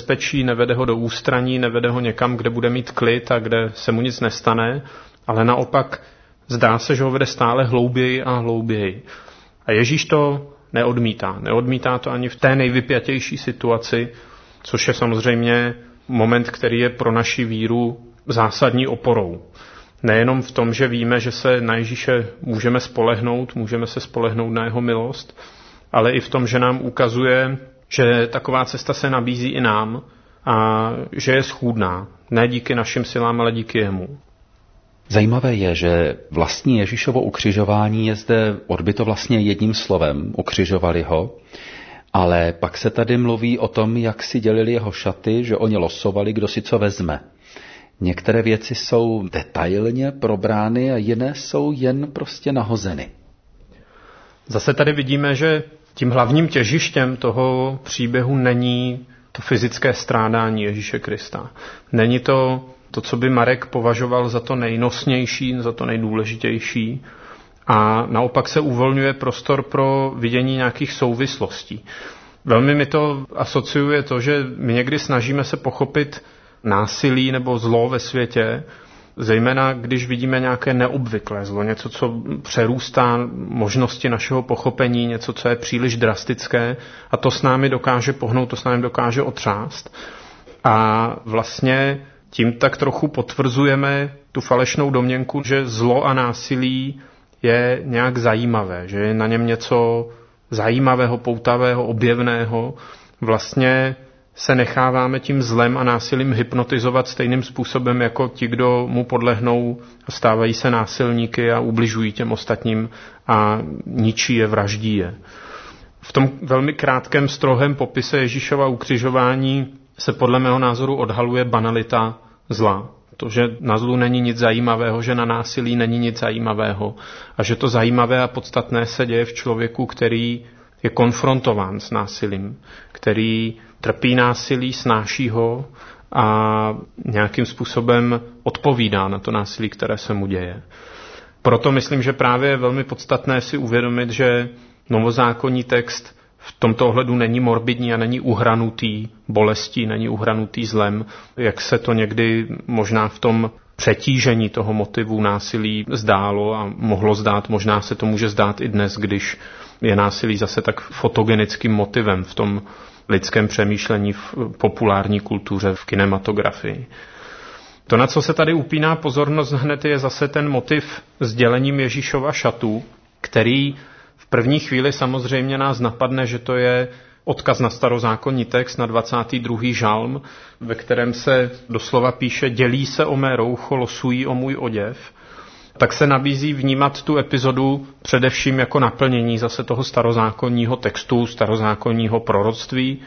bezpečí, nevede ho do ústraní, nevede ho někam, kde bude mít klid a kde se mu nic nestane, ale naopak zdá se, že ho vede stále hlouběji a hlouběji. A Ježíš to neodmítá. Neodmítá to ani v té nejvypjatější situaci, což je samozřejmě moment, který je pro naši víru zásadní oporou. Nejenom v tom, že víme, že se na Ježíše můžeme se spolehnout na jeho milost, ale i v tom, že nám ukazuje, že taková cesta se nabízí i nám a že je schůdná. Ne díky našim silám, ale díky jemu. Zajímavé je, že vlastní Ježíšovo ukřižování je zde odbyto vlastně jedním slovem, ukřižovali ho, ale pak se tady mluví o tom, jak si dělili jeho šaty, že oni losovali, kdo si co vezme. Některé věci jsou detailně probrány a jiné jsou jen prostě nahozeny. Zase tady vidíme, že tím hlavním těžištěm toho příběhu není to fyzické strádání Ježíše Krista. Není to, co by Marek považoval za to nejnosnější, za to nejdůležitější. A naopak se uvolňuje prostor pro vidění nějakých souvislostí. Velmi mi to asociuje to, že my někdy snažíme se pochopit násilí nebo zlo ve světě, zejména když vidíme nějaké neobvyklé zlo, něco, co přerůstá možnosti našeho pochopení, něco, co je příliš drastické a to s námi dokáže pohnout, to s námi dokáže otřást. A vlastně tím tak trochu potvrzujeme tu falešnou domněnku, že zlo a násilí je nějak zajímavé, že je na něm něco zajímavého, poutavého, objevného. Vlastně se necháváme tím zlem a násilím hypnotizovat stejným způsobem jako ti, kdo mu podlehnou a stávají se násilníky a ubližují těm ostatním a ničí je, vraždí je. V tom velmi krátkém, strohém popise Ježíšova ukřižování se podle mého názoru odhaluje banalita zla. To, že na zlu není nic zajímavého, že na násilí není nic zajímavého a že to zajímavé a podstatné se děje v člověku, který je konfrontován s násilím, který trpí násilí, snáší ho a nějakým způsobem odpovídá na to násilí, které se mu děje. Proto myslím, že právě je velmi podstatné si uvědomit, že novozákonní text v tomto ohledu není morbidní a není uhranutý bolestí, není uhranutý zlem, jak se to někdy možná v tom přetížení toho motivu násilí zdálo a mohlo zdát, možná se to může zdát i dnes, když je násilí zase tak fotogenickým motivem v tom lidském přemýšlení, v populární kultuře, v kinematografii. To, na co se tady upíná pozornost hned, je zase ten motiv s dělením Ježíšova šatů, který v první chvíli samozřejmě nás napadne, že to je odkaz na starozákonní text, na 22. žalm, ve kterém se doslova píše: dělí se o mé roucho, losují o můj oděv. Tak se nabízí vnímat tu epizodu především jako naplnění zase toho starozákonního textu, starozákonního proroctví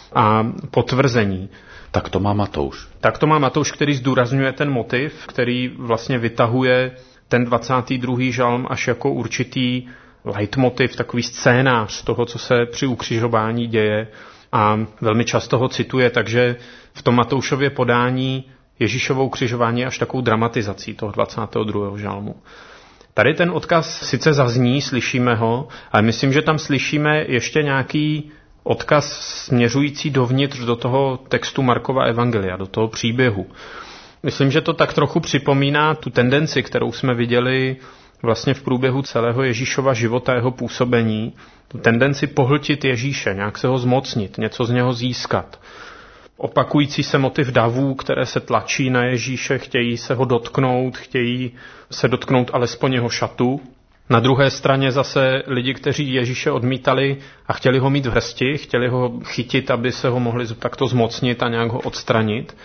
a potvrzení. Tak to má Matouš. Tak to má Matouš, který zdůrazňuje ten motiv, který vlastně vytahuje ten 22. žalm až jako určitý leitmotiv, takový scénář toho, co se při ukřižování děje a velmi často ho cituje, takže v tom Matoušově podání Ježíšovo ukřižování je až takovou dramatizací toho 22. žalmu. Tady ten odkaz sice zazní, slyšíme ho, ale myslím, že tam slyšíme ještě nějaký odkaz směřující dovnitř do toho textu Markova evangelia, do toho příběhu. Myslím, že to tak trochu připomíná tu tendenci, kterou jsme viděli vlastně v průběhu celého Ježíšova života, jeho působení, tu tendenci pohltit Ježíše, nějak se ho zmocnit, něco z něho získat. Opakující se motiv davů, které se tlačí na Ježíše, chtějí se ho dotknout, chtějí se dotknout alespoň jeho šatu. Na druhé straně zase lidi, kteří Ježíše odmítali a chtěli ho mít v hrsti, chtěli ho chytit, aby se ho mohli takto zmocnit a nějak ho odstranit.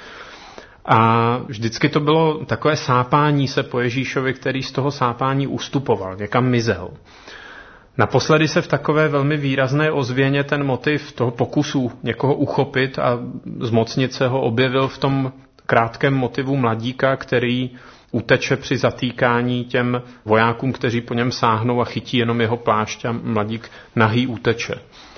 A vždycky to bylo takové sápání se po Ježíšovi, který z toho sápání ustupoval, někam mizel. Naposledy se v takové velmi výrazné ozvěně ten motiv toho pokusu někoho uchopit a zmocnit se ho objevil v tom krátkém motivu mladíka, který uteče při zatýkání těm vojákům, kteří po něm sáhnou a chytí jenom jeho plášť a mladík nahý uteče.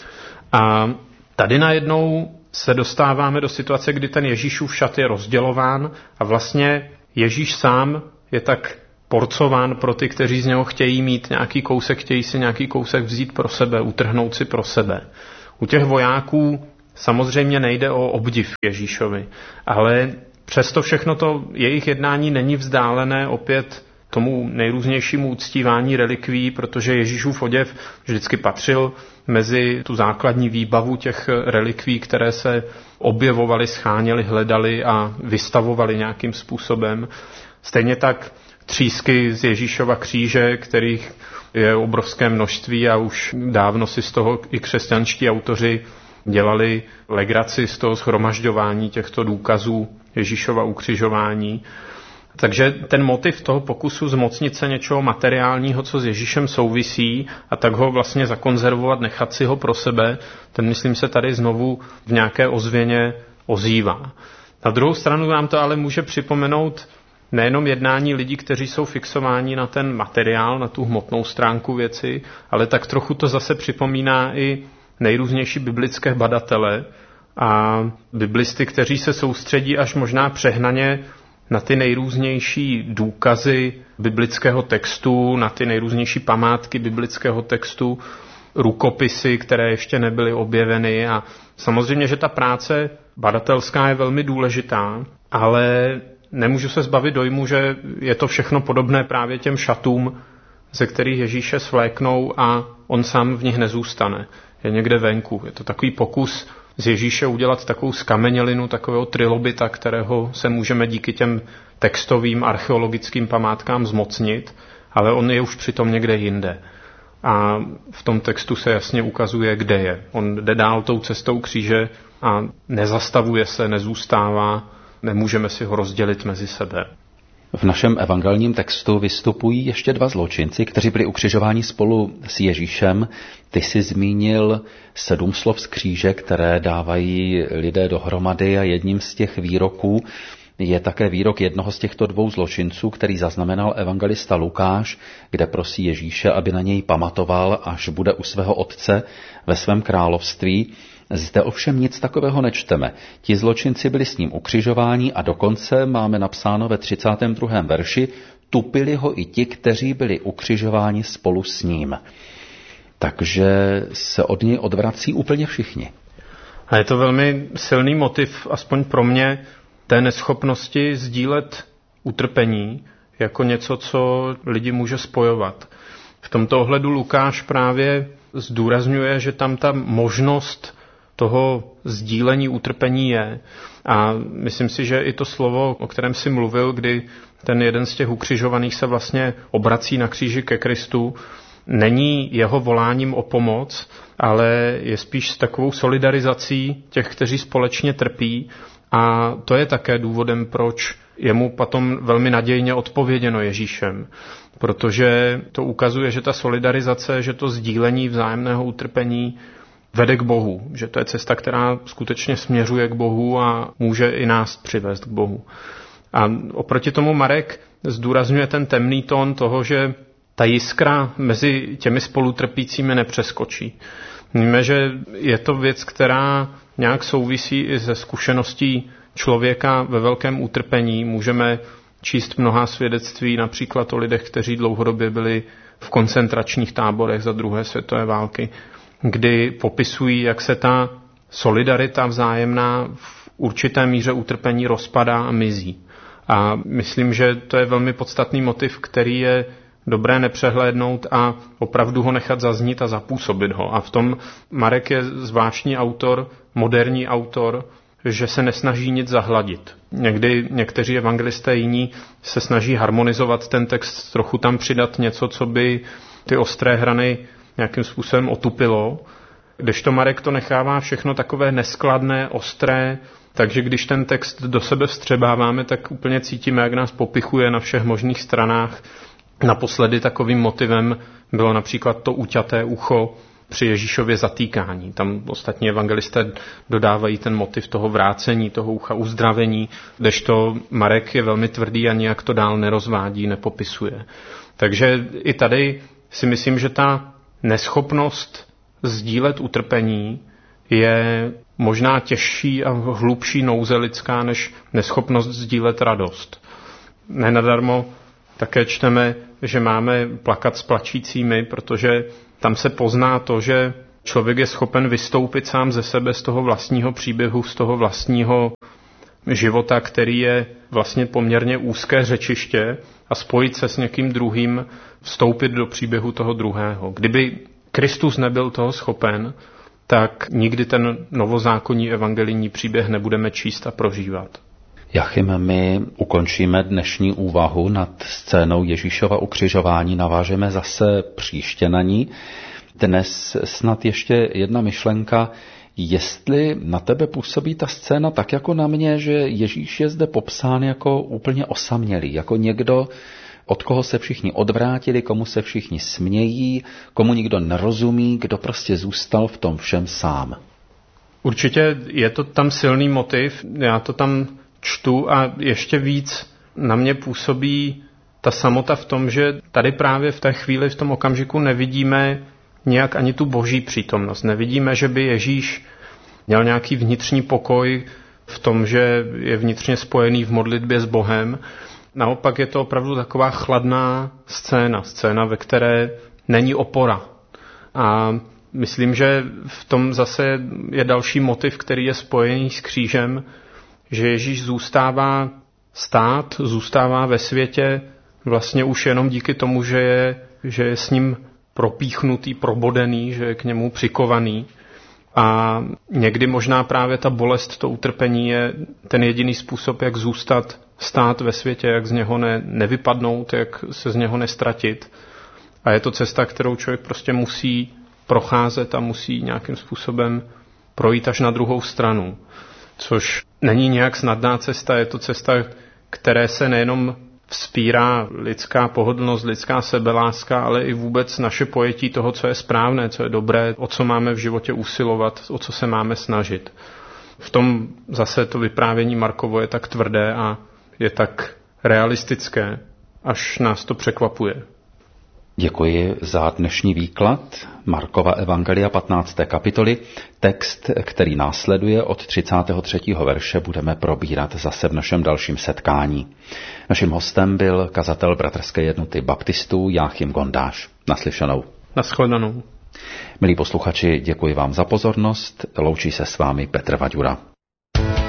A tady najednou se dostáváme do situace, kdy ten Ježíšův šat je rozdělován a vlastně Ježíš sám je tak porcován pro ty, kteří z něho chtějí mít nějaký kousek, chtějí si nějaký kousek vzít pro sebe, utrhnout si pro sebe. U těch vojáků samozřejmě nejde o obdiv Ježíšovi, ale přesto všechno to jejich jednání není vzdálené opět tomu nejrůznějšímu uctívání relikví, protože Ježíšův oděv vždycky patřil mezi tu základní výbavu těch relikví, které se objevovaly, scháněly, hledaly a vystavovaly nějakým způsobem. Stejně tak třísky z Ježíšova kříže, kterých je obrovské množství a už dávno si z toho i křesťanští autoři dělali legraci z toho shromažďování těchto důkazů Ježíšova ukřižování. Takže ten motiv toho pokusu zmocnit se něčeho materiálního, co s Ježíšem souvisí, a tak ho vlastně zakonzervovat, nechat si ho pro sebe, ten myslím se tady znovu v nějaké ozvěně ozývá. Na druhou stranu nám to ale může připomenout nejenom jednání lidí, kteří jsou fixováni na ten materiál, na tu hmotnou stránku věci, ale tak trochu to zase připomíná i nejrůznější biblické badatele a biblisty, kteří se soustředí až možná přehnaně na ty nejrůznější důkazy biblického textu, na ty nejrůznější památky biblického textu, rukopisy, které ještě nebyly objeveny. A samozřejmě, že ta práce badatelská je velmi důležitá, ale nemůžu se zbavit dojmu, že je to všechno podobné právě těm šatům, ze kterých Ježíše svléknou a on sám v nich nezůstane. Je někde venku. Je to takový pokus z Ježíše udělat takovou skamenělinu, takového trilobita, kterého se můžeme díky těm textovým archeologickým památkám zmocnit, ale on je už přitom někde jinde. A v tom textu se jasně ukazuje, kde je. On jde dál tou cestou kříže a nezastavuje se, nezůstává, nemůžeme si ho rozdělit mezi sebe. V našem evangelním textu vystupují ještě dva zločinci, kteří byli ukřižováni spolu s Ježíšem. Ty jsi zmínil 7 slov z kříže, které dávají lidé dohromady, a jedním z těch výroků je také výrok jednoho z těchto 2 zločinců, který zaznamenal evangelista Lukáš, kde prosí Ježíše, aby na něj pamatoval, až bude u svého otce ve svém království. Zde ovšem nic takového nečteme. Ti zločinci byli s ním ukřižováni a dokonce máme napsáno ve 32. verši, tupili ho i ti, kteří byli ukřižováni spolu s ním. Takže se od něj odvrací úplně všichni. A je to velmi silný motiv, aspoň pro mě, té neschopnosti sdílet utrpení jako něco, co lidi může spojovat. V tomto ohledu Lukáš právě zdůrazňuje, že tam ta možnost toho sdílení utrpení je. A myslím si, že i to slovo, o kterém jsi mluvil, kdy ten jeden z těch ukřižovaných se vlastně obrací na kříži ke Kristu, není jeho voláním o pomoc, ale je spíš s takovou solidarizací těch, kteří společně trpí. A to je také důvodem, proč je mu potom velmi nadějně odpověděno Ježíšem. Protože to ukazuje, že ta solidarizace, že to sdílení vzájemného utrpení vede k Bohu, že to je cesta, která skutečně směřuje k Bohu a může i nás přivést k Bohu. A oproti tomu Marek zdůrazňuje ten temný tón toho, že ta jiskra mezi těmi spolutrpícími nepřeskočí. Víme, že je to věc, která nějak souvisí i se zkušeností člověka ve velkém utrpení. Můžeme číst mnohá svědectví, například o lidech, kteří dlouhodobě byli v koncentračních táborech za 2. světové války, kdy popisují, jak se ta solidarita vzájemná v určité míře utrpení rozpadá a mizí. A myslím, že to je velmi podstatný motiv, který je dobré nepřehlédnout a opravdu ho nechat zaznít a zapůsobit ho. A v tom Marek je zvláštní autor, moderní autor, že se nesnaží nic zahladit. Někdy někteří evangelisté jiní se snaží harmonizovat ten text, trochu tam přidat něco, co by ty ostré hrany nějakým způsobem otupilo, kdežto Marek to nechává všechno takové neskladné, ostré, takže když ten text do sebe vstřebáváme, tak úplně cítíme, jak nás popichuje na všech možných stranách. Naposledy takovým motivem bylo například to uťaté ucho při Ježíšově zatýkání. Tam ostatní evangelisté dodávají ten motiv toho vrácení, toho ucha, uzdravení, kdežto Marek je velmi tvrdý a nijak to dál nerozvádí, nepopisuje. Takže i tady si myslím, že ta neschopnost sdílet utrpení je možná těžší a hlubší nouze lidská než neschopnost sdílet radost. Nenadarmo také čteme, že máme plakat s plačícími, protože tam se pozná to, že člověk je schopen vystoupit sám ze sebe, z toho vlastního příběhu, z toho vlastního života, který je vlastně poměrně úzké řečiště, a spojit se s někým druhým, vstoupit do příběhu toho druhého. Kdyby Kristus nebyl toho schopen, tak nikdy ten novozákonní evangelijní příběh nebudeme číst a prožívat. Jachim, my ukončíme dnešní úvahu nad scénou Ježíšova ukřižování, navážeme zase příště na ní. Dnes snad ještě jedna myšlenka, jestli na tebe působí ta scéna tak jako na mě, že Ježíš je zde popsán jako úplně osamělý, jako někdo, od koho se všichni odvrátili, komu se všichni smějí, komu nikdo nerozumí, kdo prostě zůstal v tom všem sám. Určitě je to tam silný motiv, já to tam čtu a ještě víc na mě působí ta samota v tom, že tady právě v té chvíli, v tom okamžiku nevidíme nějak ani tu boží přítomnost. Nevidíme, že by Ježíš měl nějaký vnitřní pokoj v tom, že je vnitřně spojený v modlitbě s Bohem. Naopak je to opravdu taková chladná scéna, ve které není opora. A myslím, že v tom zase je další motiv, který je spojený s křížem, že Ježíš zůstává stát, zůstává ve světě vlastně už jenom díky tomu, že je s ním propíchnutý, probodený, že je k němu přikovaný. A někdy možná právě ta bolest, to utrpení je ten jediný způsob, jak zůstat stát ve světě, jak z něho nevypadnout, jak se z něho nestratit. A je to cesta, kterou člověk prostě musí procházet a musí nějakým způsobem projít až na druhou stranu. Což není nějak snadná cesta, je to cesta, které se nejenom vzpírá lidská pohodlnost, lidská sebeláska, ale i vůbec naše pojetí toho, co je správné, co je dobré, o co máme v životě usilovat, o co se máme snažit. V tom zase to vyprávění Markovo je tak tvrdé a je tak realistické, až nás to překvapuje. Děkuji za dnešní výklad Markova evangelia 15. kapitoly. Text, který následuje od 33. verše, budeme probírat zase v našem dalším setkání. Naším hostem byl kazatel Bratrské jednoty baptistů Jáchym Gondáš. Naslyšenou. Nashledanou. Milí posluchači, děkuji vám za pozornost. Loučí se s vámi Petr Vaďura.